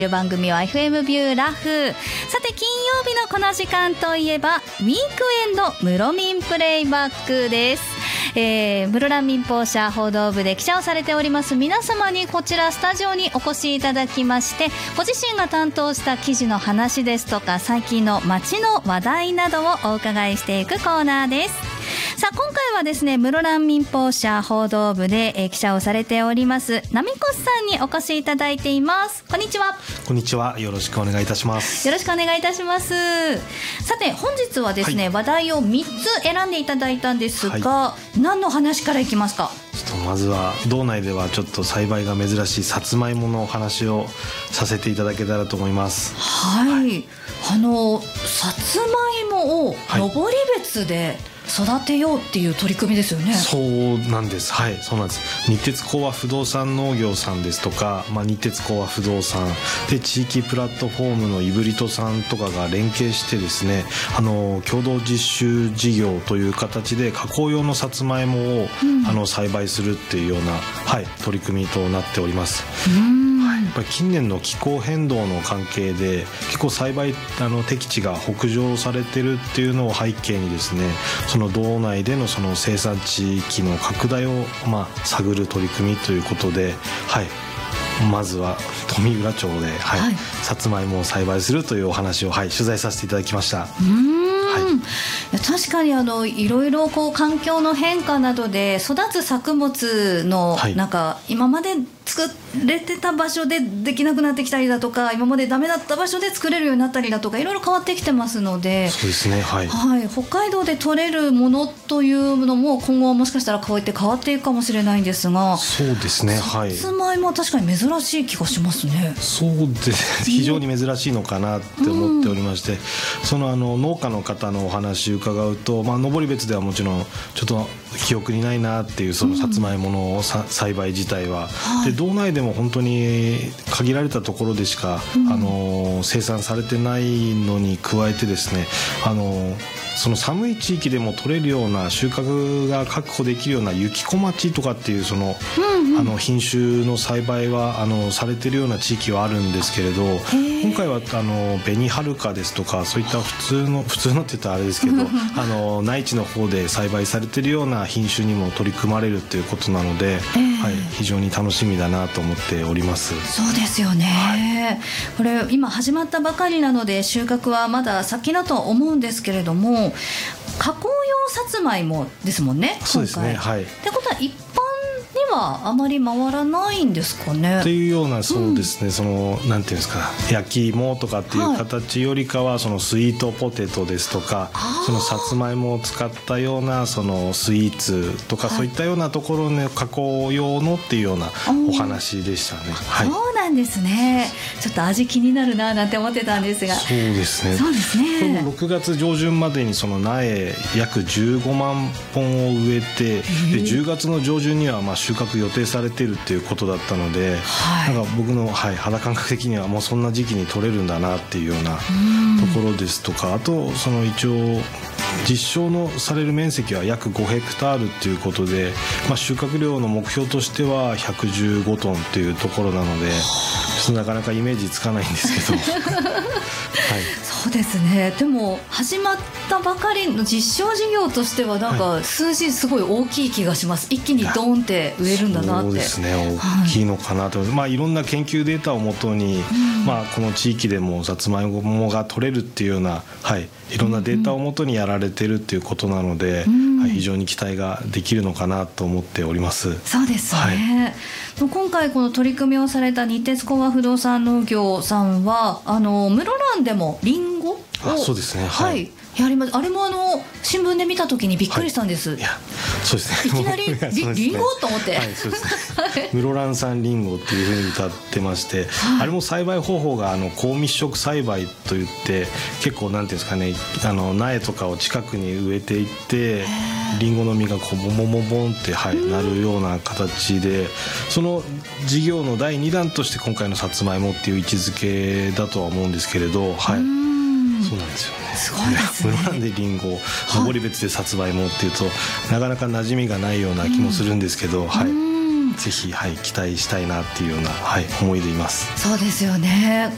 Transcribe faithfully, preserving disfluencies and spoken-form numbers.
番組は エフエム ビューラフ。さて金曜日のこの時間といえばウィークエンド室民プレイバックです。えー、室蘭民放社報道部で記者をされております皆様にこちらスタジオにお越しいただきまして、ご自身が担当した記事の話ですとか最近の街の話題などをお伺いしていくコーナーです。さあ今回はですね、室蘭民放社報道部で、えー、記者をされております浪越さんにお越しいただいています。こんにちは。 こんにちは、よろしくお願いいたします。 よろしくお願いいたします。さて本日はですね、はい、話題をみっつ選んでいただいたんですが、はい、何の話からいきますか？ ちょっとまずは道内ではちょっと栽培が珍しいさつまいものお話をさせていただけたらと思います。 はい、はい、あのさつまいもを登別で育てようっていう取り組みですよね。 そうなんです。はい、そうなんです。日鉄工和不動産農業さんですとか、まあ、日鉄工和不動産で地域プラットフォームのイブリトさんとかが連携してですね、あの共同実習事業という形で加工用のさつまいもを、うん、あの栽培するっていうような、はい、取り組みとなっております。うんやっぱり近年の気候変動の関係で結構栽培あの適地が北上されてるっていうのを背景にですね、その道内でのその生産地域の拡大を、まあ、探る取り組みということで、はい、まずは富浦町で、はいはい、さつまいもを栽培するというお話を、はい、取材させていただきました。 うーん、はい、いや確かにあのいろいろこう環境の変化などで育つ作物の、はい、なんか今まで作れてた場所でできなくなってきたりだとか、今までダメだった場所で作れるようになったりだとか、いろいろ変わってきてますので、 そうですね、はいはい、北海道で取れるものというのも今後はもしかしたらこうやって変わっていくかもしれないんですが、 そうですね、はい、 さつまいもは確かに珍しい気がしますね。 そうです非常に珍しいのかなって思っておりまして、うん、そのあの農家の方のお話伺うと、まあ、登別ではもちろんちょっと記憶にないなっていうそのさつまいもの栽培自体は、うん、で道内でも本当に限られたところでしか、うん、あの生産されてないのに加えてですね、あのその寒い地域でも取れるような収穫が確保できるような雪小町とかっていうその、うんうん、あの品種の栽培はあのされてるような地域はあるんですけれど、今回はあの紅はるかですとかそういった普通の普通のって言ったらあれですけどあの内地の方で栽培されてるような品種にも取り組まれるっていうことなので、はい、非常に楽しみだなと思っております。 そうですよね、はい、これ今始まったばかりなので収穫はまだ先だと思うんですけれども、加工用さつまいもですもんね。 そうですね、はい。 ってことは一般にはあまり回らないんですかね。 というような、そうですね、うん、そのなんていうんですか、焼き芋とかっていう形よりかは、はい、そのスイートポテトですとか、そのさつまいもを使ったようなそのスイーツとか、はい、そういったようなところの加工用のっていうようなお話でしたね。はい、 そうなんですね。ちょっと味気になるななんて思ってたんですが、 そうですね。 そうですね。 これもろくがつ上旬までにその苗約じゅうごまんぽんを植えて、でじゅうがつの上旬にはまあ収穫予定されているっていうことだったので、はい、なんか僕の、はい、肌感覚的にはもうそんな時期に取れるんだなっていうようなところですとか、あとその一応実証のされる面積は約ごヘクタールっていうことで、まあ、収穫量の目標としてはひゃくじゅうごトンっていうところなので、ちょっとなかなかイメージつかないんですけどはい、 そうですね。でも始まったばかりの実証事業としてはなんか数字すごい大きい気がします。一気にドーンって植えるんだなって。 そうですね、大きいのかなと、はい、まあ、いろんな研究データをもとに、うん、まあ、この地域でもさつまいもが取れるっていうような、はい、いろんなデータをもとにやられてるっていうことなので、うんはい、非常に期待ができるのかなと思っております。 そうですね、はい、今回この取り組みをされた日鉄工和不動産農業さんはあの室蘭でもリンゴを、 あ、そうですね、はい、はいやります。あれもあの新聞で見た時にびっくりしたんです、 はい、いやそうですね、 いきなりリ、ね、リンゴと思って、 はい、そうですね室蘭産リンゴっていうふうに歌ってまして、はい、あれも栽培方法があの高密植栽培といって結構なんていうんですかね、あの苗とかを近くに植えていってリンゴの実がこうボンボンボンボンって、はい、なるような形で、その事業のだいにだんとして今回のさつまいもっていう位置づけだとは思うんですけれど、はい、そうなんですよね。 すごいですね。 室蘭でリンゴ、登別でさつまいもっていうとなかなか馴染みがないような気もするんですけど、うん、はい、ぜひ、はい、期待したいなっていうような、はい、思いでいます。 そうですよね。